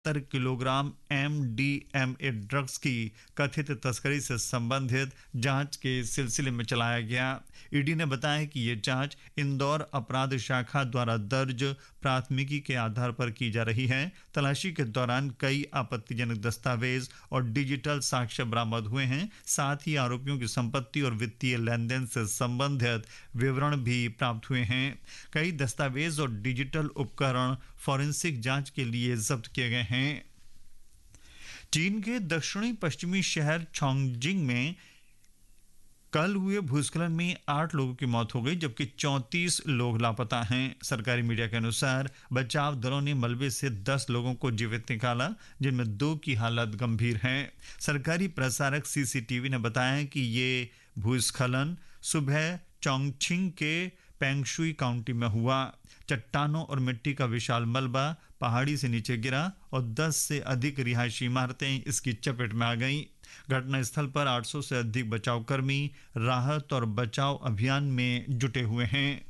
Kilogram MDMA drugs की कथित तस्करी से संबंधित जांच के सिलसिले में चलाया गया। ईडी ने बताया कि ये जांच इंदौर अपराध शाखा द्वारा दर्ज प्राथमिकी के आधार पर की जा रही है। तलाशी के दौरान कई आपत्तिजनक दस्तावेज और डिजिटल साक्ष्य बरामद हुए हैं। साथ ही आरोपियों की संपत्ति और वित्तीय लेन देन से संबंधित विवरण भी प्राप्त हुए हैं। कई दस्तावेज और डिजिटल उपकरण फॉरेंसिक जांच के लिए जब्त किए गए हैं। चीन के दक्षिणी पश्चिमी शहर चोंगजिंग में कल हुए भूस्खलन में 8 लोगों की मौत हो गई, जबकि 34 लोग लापता हैं। सरकारी मीडिया के अनुसार बचाव दलों ने मलबे से 10 लोगों को जीवित निकाला, जिनमें 2 की हालत गंभीर है। सरकारी प्रसारक CCTV ने बताया कि ये भूस्खलन सुबह चोंगछिंग के पेंगशुई काउंटी में हुआ। चट्टानों और मिट्टी का विशाल मलबा पहाड़ी से नीचे गिरा और 10 से अधिक रिहायशी इमारतें इसकी चपेट में आ गईं। घटनास्थल पर 800 से अधिक बचाव कर्मी राहत और बचाव अभियान में जुटे हुए हैं।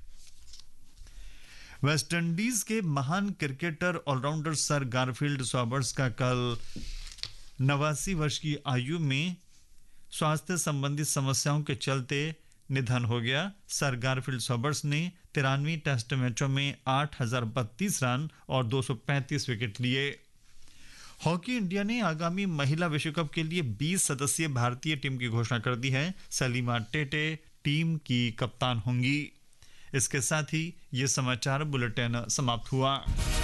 वेस्टइंडीज के महान cricketer allrounder sir Garfield Sobers का कल 89 वर्ष की आयु में स्वास्थ्य संबंधी समस्याओं के चलते निधन हो गया। सर गारफील्ड सॉबर्स ने 93 टेस्ट मैचों में 8032 रन और 235 विकेट लिए। हॉकी इंडिया ने आगामी महिला विश्व कप के लिए 20 सदस्यीय भारतीय टीम की घोषणा कर दी है। सलीमा टेटे टीम की कप्तान होंगी। इसके साथ ही ये समाचार बुलेटिन समाप्त हुआ।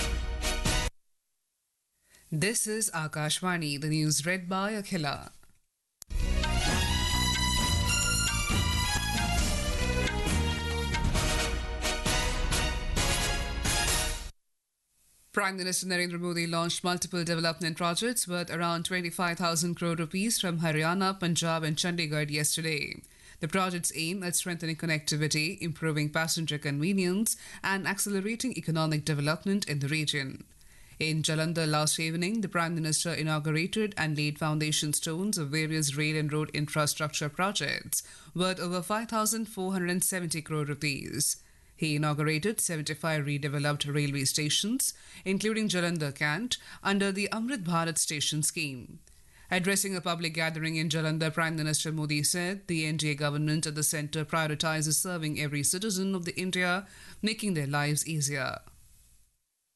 This is Akashvani, the news read by Akhila. Prime Minister Narendra Modi launched multiple development projects worth around 25,000 crore rupees from Haryana, Punjab and Chandigarh yesterday. The projects aim at strengthening connectivity, improving passenger convenience and accelerating economic development in the region. In Jalandhar last evening, the Prime Minister inaugurated and laid foundation stones of various rail and road infrastructure projects worth over 5,470 crore rupees. He inaugurated 75 redeveloped railway stations, including Jalandhar Cant, under the Amrit Bharat Station scheme. Addressing a public gathering in Jalandhar, Prime Minister Modi said the NDA government at the centre prioritizes serving every citizen of the India, making their lives easier.